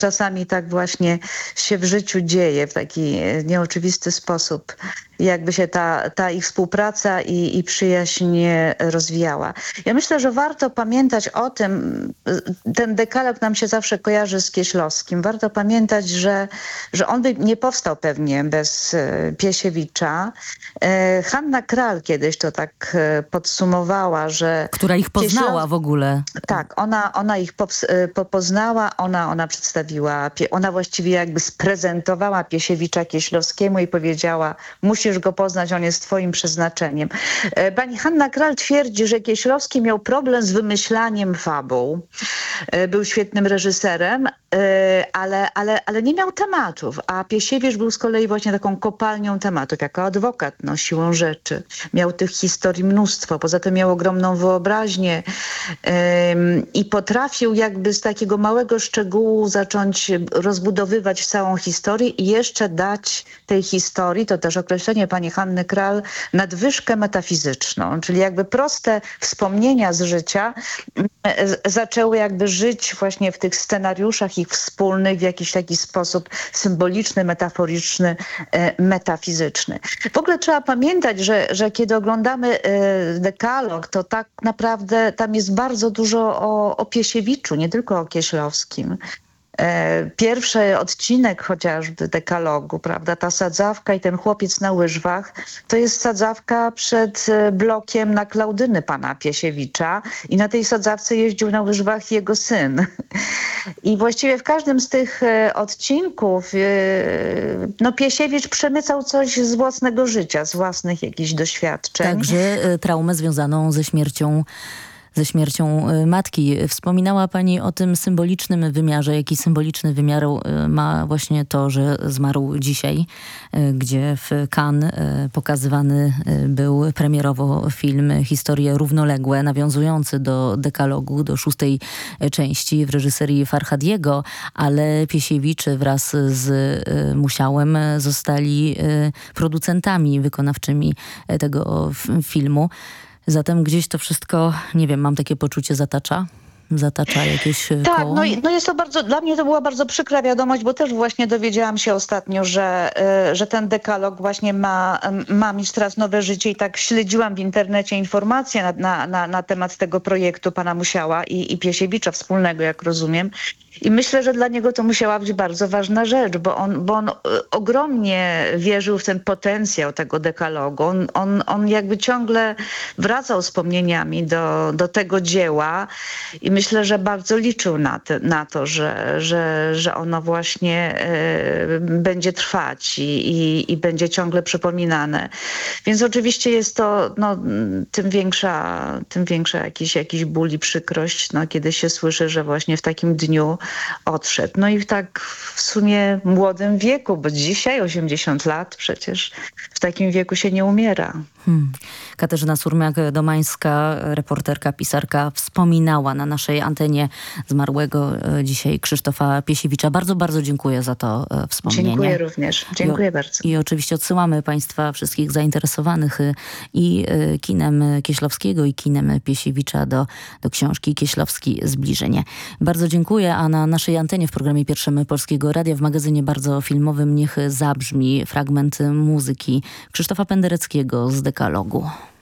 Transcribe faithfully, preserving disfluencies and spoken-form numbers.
czasami tak właśnie się w życiu dzieje w taki nieoczywisty sposób. Jakby się ta, ta ich współpraca i, i przyjaźń rozwijała. Ja myślę, że warto pamiętać o tym, ten dekalog nam się zawsze kojarzy z Kieślowskim. Warto pamiętać, że, że on by nie powstał pewnie bez Piesiewicza. Hanna Kral kiedyś to tak podsumowała, że... Która ich poznała Kieślow... w ogóle. Tak, ona, ona ich po, poznała, ona, ona przedstawiła, ona właściwie jakby sprezentowała Piesiewicza Kieślowskiemu i powiedziała, musisz go poznać, on jest twoim przeznaczeniem. Pani Hanna Kral twierdzi, że Kieślowski miał problem z wymyślaniem fabuł. Był świetnym reżyserem, ale, ale, ale nie miał tematów, a Piesiewicz był z kolei właśnie taką kopalnią tematów, jako adwokat, no siłą rzeczy. Miał tych historii mnóstwo, poza tym miał ogromną wyobraźnię i potrafił jakby z takiego małego szczegółu zacząć rozbudowywać całą historię i jeszcze dać tej historii, to też określenie pani Hanny Kral, nadwyżkę metafizyczną, czyli jakby proste wspomnienia z życia zaczęły jakby żyć właśnie w tych scenariuszach ich wspólnych w jakiś taki sposób symboliczny, metaforyczny, metafizyczny. W ogóle trzeba pamiętać, że, że kiedy oglądamy dekalog, to tak naprawdę tam jest bardzo dużo o, o Piesiewiczu, nie tylko o Kieślowskim. Pierwszy odcinek chociażby dekalogu, prawda, ta sadzawka i ten chłopiec na łyżwach, to jest sadzawka przed blokiem na Klaudyny pana Piesiewicza i na tej sadzawce jeździł na łyżwach jego syn. I właściwie w każdym z tych odcinków no, Piesiewicz przemycał coś z własnego życia, z własnych jakichś doświadczeń. Także traumę związaną ze śmiercią ze śmiercią matki. Wspominała pani o tym symbolicznym wymiarze. Jaki symboliczny wymiar ma właśnie to, że zmarł dzisiaj, gdzie w Cannes pokazywany był premierowo film Historie równoległe, nawiązujący do dekalogu, do szóstej części w reżyserii Farhadiego, ale Piesiewicz wraz z Musiałem zostali producentami wykonawczymi tego filmu. Zatem gdzieś to wszystko, nie wiem, mam takie poczucie, zatacza? Zatacza jakieś tak, koło? no, no jest to bardzo, dla mnie to była bardzo przykra wiadomość, bo też właśnie dowiedziałam się ostatnio, że, że ten dekalog właśnie ma, ma mieć teraz nowe życie i tak śledziłam w internecie informacje na, na, na, na temat tego projektu pana Musiała i, i Piesiewicza wspólnego, jak rozumiem. I myślę, że dla niego to musiała być bardzo ważna rzecz, bo on, bo on ogromnie wierzył w ten potencjał tego dekalogu. On, on, on jakby ciągle wracał wspomnieniami do, do tego dzieła i myślę, że bardzo liczył na, te, na to, że, że, że ono właśnie e, będzie trwać i, i, i będzie ciągle przypominane. Więc oczywiście jest to no, tym większa, tym większa jakiś, jakiś ból i przykrość, no, kiedy się słyszy, że właśnie w takim dniu odszedł. No i tak w sumie młodym wieku, bo dzisiaj osiemdziesiąt lat przecież w takim wieku się nie umiera. Hmm. Katarzyna Surmiak-Domańska, reporterka, pisarka, wspominała na naszej antenie zmarłego dzisiaj Krzysztofa Piesiewicza. Bardzo, bardzo dziękuję za to wspomnienie. Dziękuję również. Dziękuję I, bardzo. I oczywiście odsyłamy państwa wszystkich zainteresowanych i kinem Kieślowskiego, i kinem Piesiewicza do, do książki Kieślowski Zbliżenie. Bardzo dziękuję, a na naszej antenie w programie Pierwszym Polskiego Radia w magazynie bardzo filmowym niech zabrzmi fragment muzyki Krzysztofa Pendereckiego z dekalogu.